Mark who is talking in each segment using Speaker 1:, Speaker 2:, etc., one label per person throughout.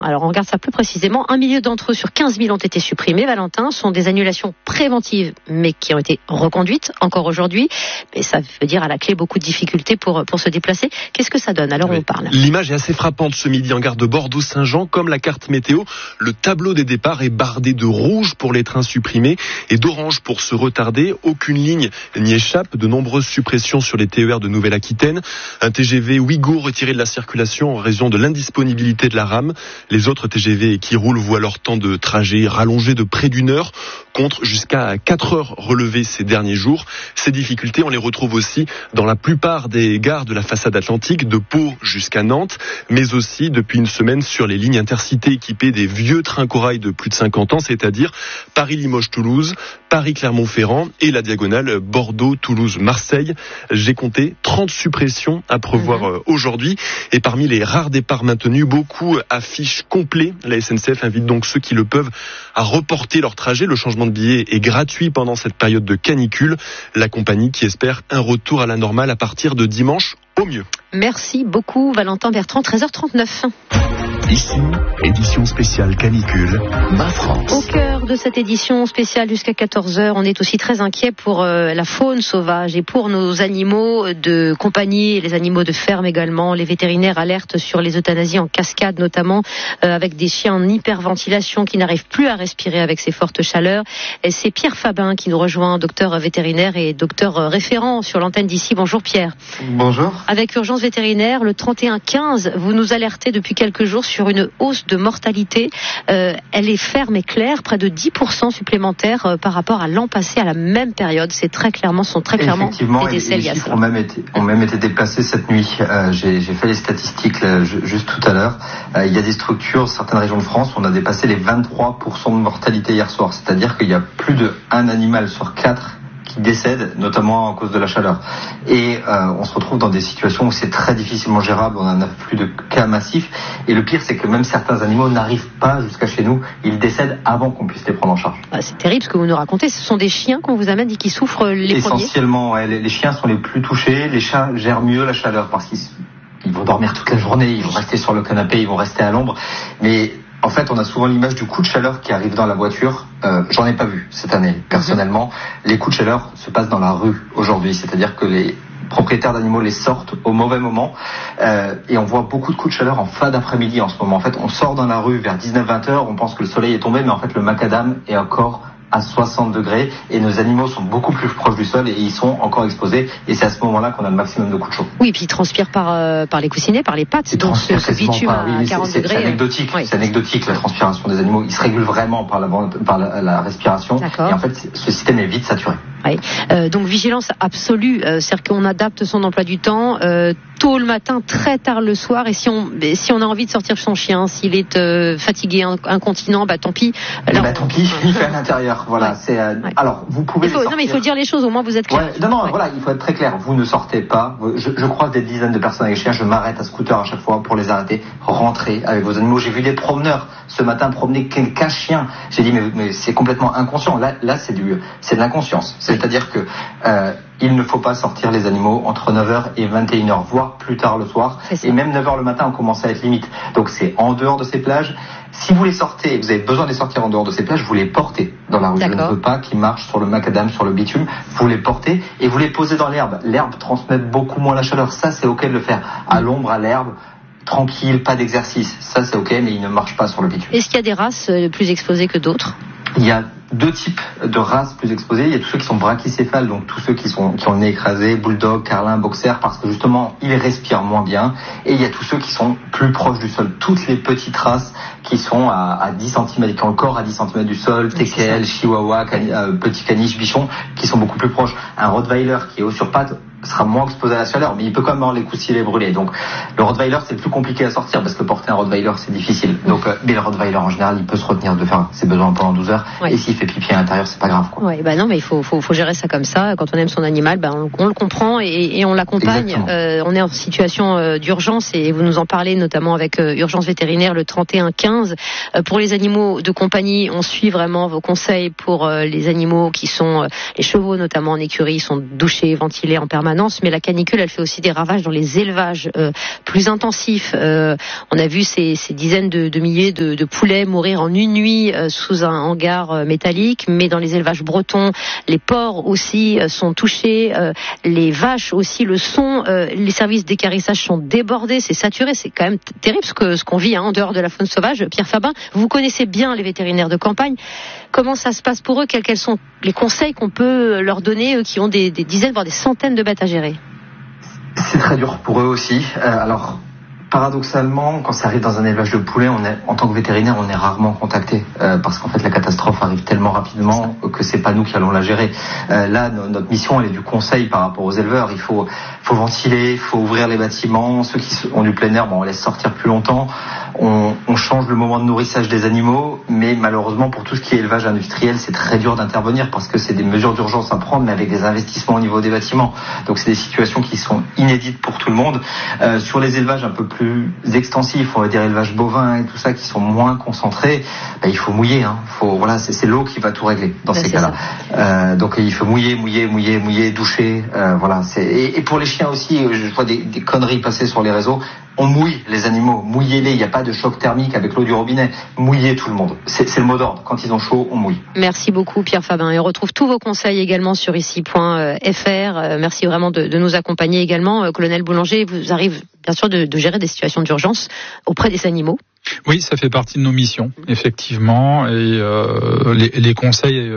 Speaker 1: Alors on regarde ça plus précisément. 1 million d'entre eux sur 15 000 ont été supprimés, Valentin. Ce sont des annulations préventives, mais qui ont été reconduites encore aujourd'hui. Mais ça veut dire à la clé beaucoup de difficultés pour se déplacer. Qu'est-ce que ça donne? Alors on parle.
Speaker 2: L'image est assez frappante ce midi en gare de Bordeaux-Saint-Jean. Comme la carte météo, le tableau des départs est bardé de rouge pour les trains supprimés et d'orange pour se retarder. Aucune ligne n'y échappe. De nombreuses suppressions sur les TER de Nouvelle-Aquitaine. Un TGV Ouigo retiré de la circulation en raison de l'indisponibilité de la rame. Les autres TGV qui roulent voient leur temps de trajet rallongé de près d'1 heure, contre jusqu'à 4 heures relevées ces derniers jours. Ces difficultés, on les retrouve aussi dans la plupart des gares de la façade atlantique, de Pau jusqu'à Nantes, mais aussi depuis une semaine sur les lignes intercités équipées des vieux trains corail de plus de 50 ans, c'est-à-dire Paris-Limoges-Toulouse, Paris-Clermont-Ferrand et la diagonale Bordeaux-Toulouse-Marseille. J'ai compté 30 suppressions à prévoir aujourd'hui. Et parmi les rares départs maintenus, beaucoup affichent complet. La SNCF invite donc ceux qui le peuvent à reporter leur trajet. Le changement de billet est gratuit pendant cette période de canicule. La compagnie qui espère un retour à la normale à partir de dimanche au mieux.
Speaker 1: Merci beaucoup Valentin Bertrand, 13h39.
Speaker 3: Ici, édition spéciale canicule, Ma France.
Speaker 1: Au cœur de cette édition spéciale jusqu'à 14h, on est aussi très inquiet pour la faune sauvage et pour nos animaux de compagnie, les animaux de ferme également. Les vétérinaires alertent sur les euthanasies en cascade, notamment avec des chiens en hyperventilation qui n'arrivent plus à respirer avec ces fortes chaleurs. Et c'est Pierre Fabin qui nous rejoint, docteur vétérinaire et docteur référent sur l'antenne d'ici. Bonjour Pierre.
Speaker 4: Bonjour.
Speaker 1: Avec Urgence Vétérinaire, le 31-15, vous nous alertez depuis quelques jours sur une hausse de mortalité. Elle est ferme et claire, près de 10% supplémentaires par rapport à l'an passé à la même période. C'est très clairement,
Speaker 4: effectivement,
Speaker 1: des décès.
Speaker 4: Les chiffres ont même été déplacés cette nuit. J'ai fait les statistiques là, juste tout à l'heure. Il y a des structures, certaines régions de France, où on a dépassé les 23% de mortalité hier soir. C'est-à-dire qu'il y a plus d'un animal sur 4 qui décèdent, notamment à cause de la chaleur. Et on se retrouve dans des situations où c'est très difficilement gérable, on en a plus de cas massifs. Et le pire, c'est que même certains animaux n'arrivent pas jusqu'à chez nous, ils décèdent avant qu'on puisse les prendre en charge.
Speaker 1: C'est terrible ce que vous nous racontez, ce sont des chiens qu'on vous amène et qui souffrent les premiers.
Speaker 4: Essentiellement, ouais, les chiens sont les plus touchés, les chats gèrent mieux la chaleur parce qu'ils vont dormir toute la journée, ils vont rester sur le canapé, ils vont rester à l'ombre. Mais en fait, on a souvent l'image du coup de chaleur qui arrive dans la voiture. J'en ai pas vu cette année, personnellement. Les coups de chaleur se passent dans la rue aujourd'hui. C'est-à-dire que les propriétaires d'animaux les sortent au mauvais moment. Et on voit beaucoup de coups de chaleur en fin d'après-midi en ce moment. En fait, on sort dans la rue vers 19-20 heures, on pense que le soleil est tombé, mais en fait, le macadam est encore à 60 degrés et nos animaux sont beaucoup plus proches du sol et ils sont encore exposés et c'est à ce moment-là qu'on a le maximum de coups de chaud.
Speaker 1: Oui, puis ils transpirent par les coussinets, par les pattes.
Speaker 4: Donc ce bitume à 40 degrés. C'est anecdotique, oui. C'est anecdotique la transpiration des animaux. Ils se régulent vraiment par la respiration.
Speaker 1: D'accord.
Speaker 4: Et en fait ce système est vite saturé.
Speaker 1: Oui. Donc vigilance absolue, c'est-à-dire qu'on adapte son emploi du temps tôt le matin, très tard le soir, et si on a envie de sortir son chien, s'il est fatigué, incontinent, tant pis.
Speaker 4: Alors, tant pis, il fait à l'intérieur. Voilà, c'est. Alors, vous pouvez.
Speaker 1: Non, mais il faut dire les choses. Au moins, vous êtes clair.
Speaker 4: Voilà, il faut être très clair. Vous ne sortez pas. Je croise des dizaines de personnes avec chiens. Je m'arrête à scooter à chaque fois pour les arrêter. Rentrez avec vos animaux. J'ai vu des promeneurs ce matin promener qu'un chien. J'ai dit mais c'est complètement inconscient. Là, c'est de l'inconscience. C'est-à-dire que il ne faut pas sortir les animaux entre 9h et 21h, voire plus tard le soir. Et même 9h le matin, on commence à être limite. Donc c'est en dehors de ces plages. Si vous les sortez, vous avez besoin de les sortir en dehors de ces plages, vous les portez dans la rue.
Speaker 1: D'accord.
Speaker 4: Je ne veux pas qu'ils marchent sur le macadam, sur le bitume. Vous les portez et vous les posez dans l'herbe. L'herbe transmet beaucoup moins la chaleur. Ça, c'est OK de le faire. À l'ombre, à l'herbe, tranquille, pas d'exercice. Ça, c'est OK, mais ils ne marchent pas sur le bitume.
Speaker 1: Est-ce qu'il y a des races plus exposées que d'autres ?
Speaker 4: Il y a 2 types de races plus exposées. Il y a tous ceux qui sont brachycéphales, donc tous ceux qui ont le nez écrasé, bulldog, carlin, boxer, parce que justement, ils respirent moins bien. Et il y a tous ceux qui sont plus proches du sol. Toutes les petites races qui sont à 10 cm, qui ont le corps à 10 cm du sol, teckel, chihuahua, petit caniche, bichon, qui sont beaucoup plus proches. Un rottweiler qui est haut sur pattes sera moins exposé à la chaleur, mais il peut quand même avoir les coussinets brûlés. Donc, le rottweiler, c'est le plus compliqué à sortir, parce que porter un rottweiler, c'est difficile. Donc, mais le rottweiler, en général, il peut se retenir de faire ses besoins pendant 12 heures. Ouais. Et s'il fait pipi à l'intérieur, c'est pas grave, quoi.
Speaker 1: Ouais, non, mais il faut gérer ça comme ça. Quand on aime son animal, on le comprend et on l'accompagne. On est en situation d'urgence et vous nous en parlez notamment avec Urgence Vétérinaire le 31-15. Pour les animaux de compagnie, on suit vraiment vos conseils pour les animaux qui sont les chevaux, notamment en écurie, sont douchés, ventilés en permanence. permanence, mais la canicule, elle fait aussi des ravages dans les élevages plus intensifs. On a vu ces dizaines de milliers de poulets mourir en une nuit sous un hangar métallique, mais dans les élevages bretons, les porcs aussi sont touchés, les vaches aussi le sont, les services d'équarrissage sont débordés, c'est saturé, c'est quand même terrible ce qu'on vit en dehors de la faune sauvage. Pierre Fabin, vous connaissez bien les vétérinaires de campagne, comment ça se passe pour eux, quels sont les conseils qu'on peut leur donner, eux qui ont des dizaines voire des centaines de bêtes à gérer?
Speaker 4: C'est très dur pour eux aussi. Alors, paradoxalement, quand ça arrive dans un élevage de poulets, en tant que vétérinaire, on est rarement contacté parce qu'en fait la catastrophe arrive tellement rapidement que c'est pas nous qui allons la gérer. Là, notre mission, elle est du conseil par rapport aux éleveurs. Il faut ventiler, il faut ouvrir les bâtiments. Ceux qui ont du plein air, on laisse sortir plus longtemps. On change le moment de nourrissage des animaux, mais malheureusement pour tout ce qui est élevage industriel, c'est très dur d'intervenir parce que c'est des mesures d'urgence à prendre, mais avec des investissements au niveau des bâtiments. Donc c'est des situations qui sont inédites pour tout le monde. Sur les élevages un peu plus extensifs, on va dire élevage bovin et tout ça, qui sont moins concentrés, il faut mouiller. C'est l'eau qui va tout régler dans ces cas-là. Donc il faut mouiller, doucher. Et pour les chiens aussi, je vois des conneries passer sur les réseaux. On mouille les animaux, mouillez-les, il n'y a pas de choc thermique avec l'eau du robinet, mouillez tout le monde. C'est le mot d'ordre, quand ils ont chaud, on mouille.
Speaker 1: Merci beaucoup Pierre Fabin, et on retrouve tous vos conseils également sur ici.fr. Merci vraiment de nous accompagner également. Colonel Boulanger, vous arrivez bien sûr de gérer des situations d'urgence auprès des animaux.
Speaker 5: Oui, ça fait partie de nos missions, effectivement, et les conseils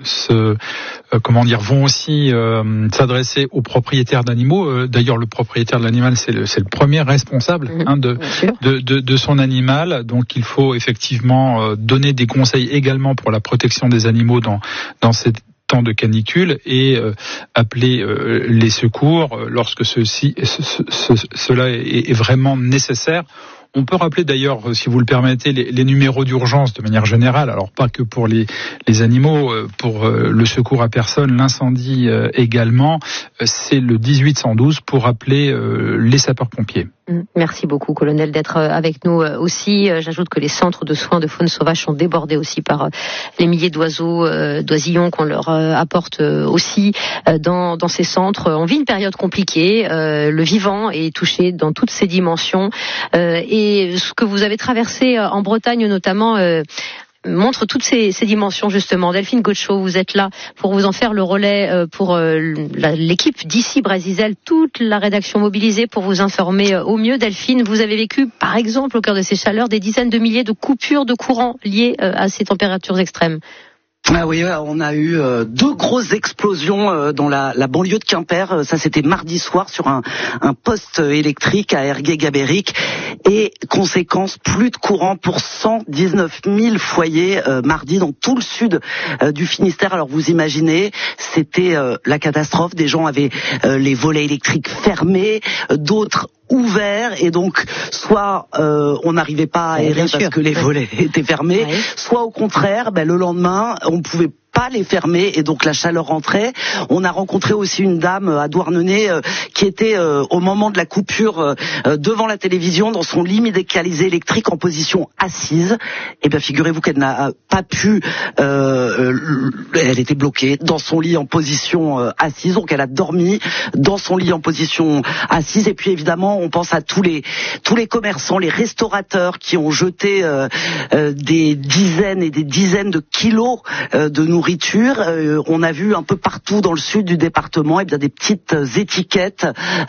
Speaker 5: vont aussi s'adresser aux propriétaires d'animaux. D'ailleurs, le propriétaire de l'animal, c'est le premier responsable de son animal. Donc, il faut effectivement donner des conseils également pour la protection des animaux dans ces temps de canicule et appeler les secours lorsque cela est vraiment nécessaire. On peut rappeler d'ailleurs, si vous le permettez, les numéros d'urgence de manière générale, alors pas que pour les animaux, pour le secours à personne, l'incendie également, c'est le 1812 pour appeler les sapeurs-pompiers.
Speaker 1: Merci beaucoup, colonel, d'être avec nous aussi. J'ajoute que les centres de soins de faune sauvage sont débordés aussi par les milliers d'oiseaux, d'oisillons qu'on leur apporte aussi dans ces centres. On vit une période compliquée. Le vivant est touché dans toutes ses dimensions. Et ce que vous avez traversé en Bretagne notamment montre toutes ces dimensions justement. Delphine Godeschaux, vous êtes là pour vous en faire le relais pour l'équipe d'ici Brésil, toute la rédaction mobilisée pour vous informer au mieux. Delphine, vous avez vécu par exemple au cœur de ces chaleurs des dizaines de milliers de coupures de courant liées à ces températures extrêmes.
Speaker 6: Ah oui, on a eu deux grosses explosions dans la banlieue de Quimper. Ça, c'était mardi soir sur un poste électrique à Ergué-Gabéric. Et conséquence, plus de courant pour 119 000 foyers mardi dans tout le sud du Finistère. Alors vous imaginez, c'était la catastrophe. Des gens avaient les volets électriques fermés, d'autres ouverts, et donc soit on n'arrivait pas à aérer parce que les volets étaient fermés, soit au contraire, le lendemain on pouvait pas les fermer et donc la chaleur rentrait. On a rencontré aussi une dame à Douarnenez qui était au moment de la coupure devant la télévision dans son lit médicalisé électrique en position assise. Et bien figurez-vous qu'elle n'a pas pu, elle était bloquée dans son lit en position assise, donc elle a dormi dans son lit en position assise. Et puis évidemment on pense à tous les commerçants, les restaurateurs qui ont jeté des dizaines et des dizaines de kilos de nourriture. On a vu un peu partout dans le sud du département des petites étiquettes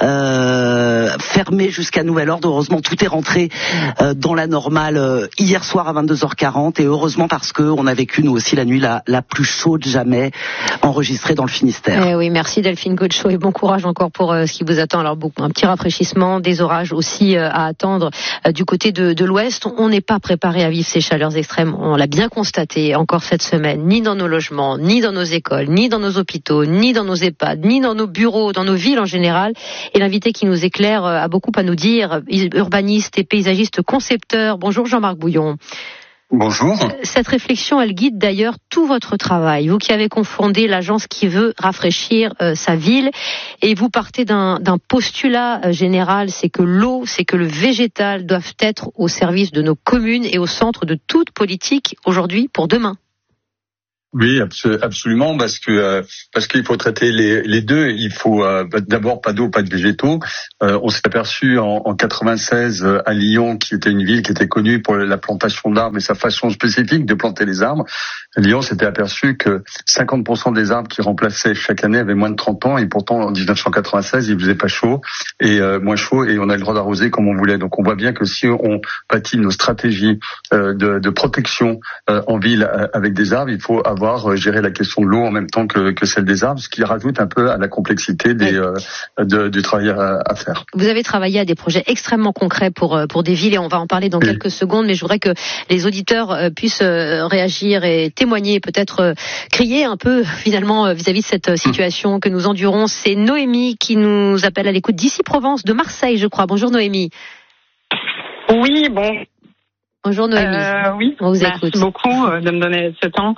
Speaker 6: fermées jusqu'à nouvel ordre. Heureusement, tout est rentré dans la normale hier soir à 22h40 et heureusement parce que on a vécu nous aussi la nuit la plus chaude jamais enregistrée dans le Finistère.
Speaker 1: Oui, merci Delphine Godeschaux et bon courage encore pour ce qui vous attend. Alors un petit rafraîchissement, des orages aussi à attendre du côté de l'ouest. On n'est pas préparé à vivre ces chaleurs extrêmes. On l'a bien constaté encore cette semaine, ni dans nos logements, ni dans nos écoles, ni dans nos hôpitaux, ni dans nos EHPAD, ni dans nos bureaux, dans nos villes en général. Et l'invité qui nous éclaire a beaucoup à nous dire, urbaniste et paysagiste concepteur. Bonjour Jean-Marc Bouillon.
Speaker 7: Bonjour.
Speaker 1: Cette réflexion, elle guide d'ailleurs tout votre travail. Vous qui avez cofondé l'agence qui veut rafraîchir sa ville, et vous partez d'un postulat général, c'est que l'eau, c'est que le végétal doivent être au service de nos communes et au centre de toute politique aujourd'hui pour demain.
Speaker 7: Oui, absolument, parce qu'il faut traiter les deux. Il faut d'abord pas d'eau, pas de végétaux. On s'est aperçu en 96 à Lyon, qui était une ville qui était connue pour la plantation d'arbres et sa façon spécifique de planter les arbres. Lyon s'était aperçu que 50% des arbres qui remplaçaient chaque année avaient moins de 30 ans, et pourtant en 1996 il faisait pas chaud et moins chaud, et on a le droit d'arroser comme on voulait. Donc on voit bien que si on bâtit nos stratégies de protection en ville avec des arbres, il faut gérer la question de l'eau en même temps que celle des arbres, ce qui rajoute un peu à la complexité du travail à faire.
Speaker 1: Vous avez travaillé à des projets extrêmement concrets pour des villes, et on va en parler dans quelques secondes, mais je voudrais que les auditeurs puissent réagir et témoigner, peut-être crier un peu finalement vis-à-vis de cette situation que nous endurons. C'est Noémie qui nous appelle à l'écoute d'ici Provence, de Marseille je crois. Bonjour Noémie.
Speaker 8: Oui, bon.
Speaker 1: Bonjour Noémie.
Speaker 8: Oui,
Speaker 1: on vous
Speaker 8: merci
Speaker 1: écoute.
Speaker 8: beaucoup de me donner ce temps.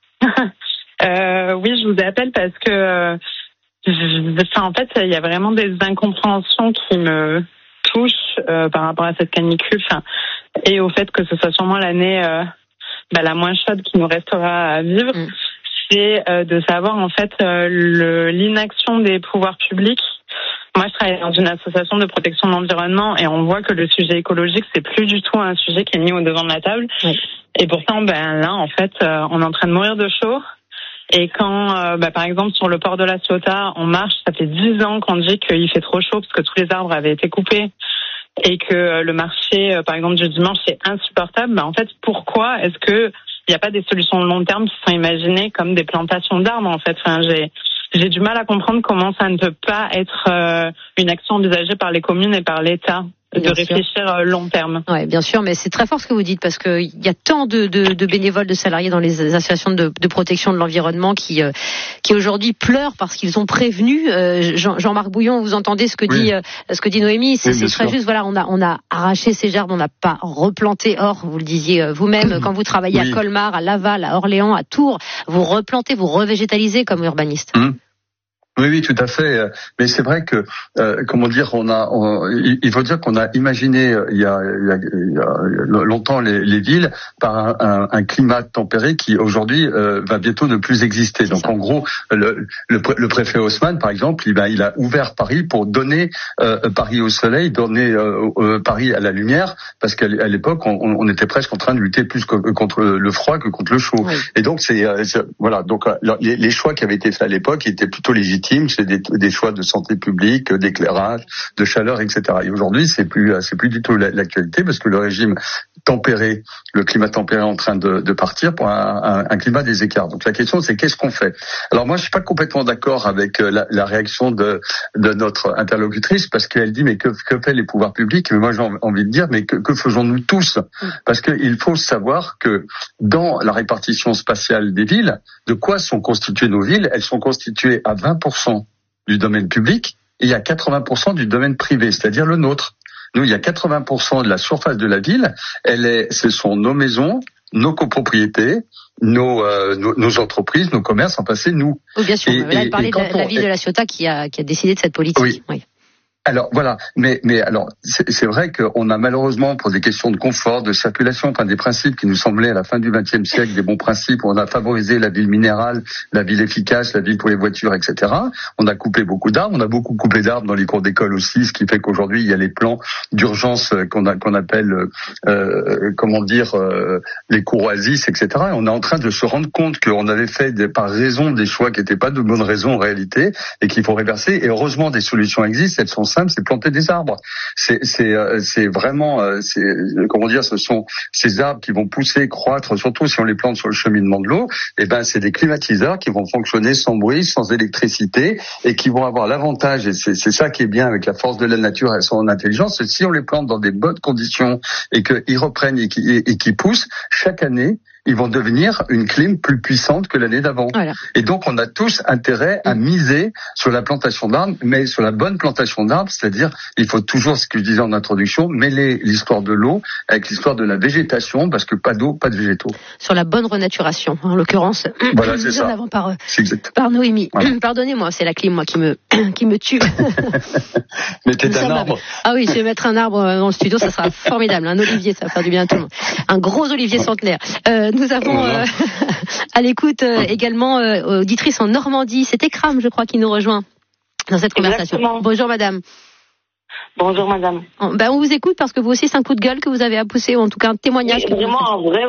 Speaker 8: Oui, je vous appelle parce que en fait, il y a vraiment des incompréhensions qui me touchent par rapport à cette canicule, et au fait que ce soit sûrement l'année la moins chaude qui nous restera à vivre. C'est de savoir en fait l'inaction des pouvoirs publics. Moi, je travaille dans une association de protection de l'environnement, et on voit que le sujet écologique, c'est plus du tout un sujet qui est mis au devant de la table. Oui. Et pourtant, là, en fait, on est en train de mourir de chaud. Et quand, par exemple, sur le port de la Ciotat, on marche, ça fait 10 ans qu'on dit qu'il fait trop chaud parce que tous les arbres avaient été coupés et que le marché, par exemple, du dimanche, c'est insupportable. En fait, pourquoi est-ce que il n'y a pas des solutions de long terme qui sont imaginées comme des plantations d'arbres, en fait? J'ai du mal à comprendre comment ça ne peut pas être une action envisagée par les communes et par l'État. De réfléchir long terme.
Speaker 1: Oui, bien sûr, mais c'est très fort ce que vous dites, parce qu'il y a tant de bénévoles, de salariés dans les associations de protection de l'environnement qui aujourd'hui pleurent parce qu'ils ont prévenu. Jean-Marc Bouillon, vous entendez ce que dit Noémie, c'est très juste. Voilà, on a arraché ces gerbes, on n'a pas replanté. Or, vous le disiez vous-même, quand vous travaillez à Colmar, à Laval, à Orléans, à Tours, vous replantez, vous revégétalisez comme urbaniste.
Speaker 7: Oui, tout à fait. Mais c'est vrai que, il faut dire qu'on a imaginé il y a longtemps les villes par un climat tempéré qui aujourd'hui va bientôt ne plus exister. Donc en gros, le préfet Haussmann, par exemple, il a ouvert Paris pour donner Paris au soleil, donner Paris à la lumière, parce qu'à l'époque on était presque en train de lutter plus contre le froid que contre le chaud. Oui. Et donc voilà. Donc les choix qui avaient été faits à l'époque étaient plutôt légitimes. C'est des choix de santé publique, d'éclairage, de chaleur, etc. Et aujourd'hui, c'est plus du tout l'actualité, parce que le régime tempéré, le climat tempéré est en train de partir pour un climat des écarts. Donc la question, c'est qu'est-ce qu'on fait? Alors moi, je suis pas complètement d'accord avec la réaction de notre interlocutrice, parce qu'elle dit mais que fait les pouvoirs publics? Mais moi, j'ai envie de dire mais que faisons-nous tous? Parce qu'il faut savoir que dans la répartition spatiale des villes, de quoi sont constituées nos villes? Elles sont constituées à 20% du domaine public et il y a 80% du domaine privé, c'est-à-dire le nôtre. Nous, il y a 80% de la surface de la ville, ce sont nos maisons, nos copropriétés, nos entreprises, nos commerces, enfin c'est nous.
Speaker 1: Oui, bien sûr. Là, elle parlait de la ville de la Ciotat qui a décidé de cette politique. Oui.
Speaker 7: Alors voilà, mais alors c'est vrai qu'on a malheureusement, pour des questions de confort, de circulation, enfin des principes qui nous semblaient à la fin du XXe siècle des bons principes, on a favorisé la ville minérale, la ville efficace, la ville pour les voitures, etc. On a coupé beaucoup d'arbres, on a beaucoup coupé d'arbres dans les cours d'école aussi, ce qui fait qu'aujourd'hui il y a les plans d'urgence qu'on appelle les cours oasis, etc. Et on est en train de se rendre compte qu'on avait fait par raison des choix qui n'étaient pas de bonnes raisons en réalité et qu'il faut réverser. Et heureusement des solutions existent, elles sont simple, c'est planter des arbres. C'est vraiment, ce sont ces arbres qui vont pousser, croître, surtout si on les plante sur le cheminement de l'eau. Et c'est des climatiseurs qui vont fonctionner sans bruit, sans électricité, et qui vont avoir l'avantage, et c'est ça qui est bien avec la force de la nature et son intelligence, c'est si on les plante dans des bonnes conditions et qu'ils reprennent et qu'ils poussent chaque année, ils vont devenir une clim plus puissante que l'année d'avant. Voilà. Et donc, on a tous intérêt à miser sur la plantation d'arbres, mais sur la bonne plantation d'arbres, c'est-à-dire, il faut toujours, ce que je disais en introduction, mêler l'histoire de l'eau avec l'histoire de la végétation, parce que pas d'eau, pas de végétaux.
Speaker 1: Sur la bonne renaturation, en l'occurrence.
Speaker 7: Voilà, c'est ça.
Speaker 1: Avant par Noémie. Voilà. Pardonnez-moi, c'est la clim, moi, qui me tue.
Speaker 7: Mettez un arbre.
Speaker 1: Ah oui, je vais mettre un arbre dans le studio, ça sera formidable. Un olivier, ça va faire du bien à tout le monde. Un gros olivier centenaire. Nous avons à l'écoute également auditrice en Normandie. C'était Kram, je crois, qui nous rejoint dans cette conversation.
Speaker 9: Exactement.
Speaker 1: Bonjour madame.
Speaker 9: Bonjour madame.
Speaker 1: On vous écoute parce que vous aussi c'est un coup de gueule que vous avez à pousser, ou en tout cas un témoignage.
Speaker 9: Oui, vraiment un vrai